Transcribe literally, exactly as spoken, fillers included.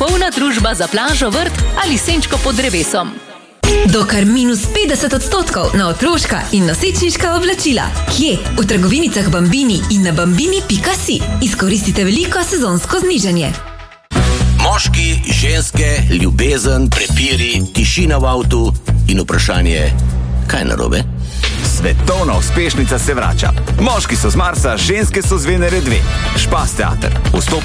popolna družba za plažo, vrt ali senčko pod drevesom. Do kar minus petdeset odstotkov na otroška in nosečniška oblačila. Kje? V trgovinicah Bambini in na bambini pika si. Izkoristite veliko sezonsko znižanje. Moški, ženske, ljubezen, prepiri, tišina v avtu in vprašanje, kaj narobe? Svetovna uspešnica se vrača. Moški so z Marsa, ženske so z Venere dve. Špas teater. Vstop